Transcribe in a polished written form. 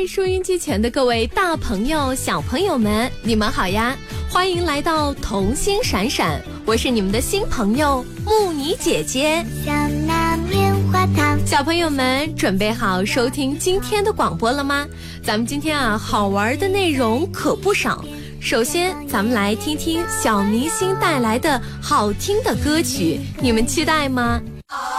嗨，收音机前的各位大朋友小朋友们，你们好呀，欢迎来到童心闪闪，我是你们的新朋友木妮姐姐。 像那棉花糖， 小朋友们准备好收听今天的广播了吗？咱们今天好玩的内容可不少。首先咱们来听听小明星带来的好听的歌曲，你们期待吗？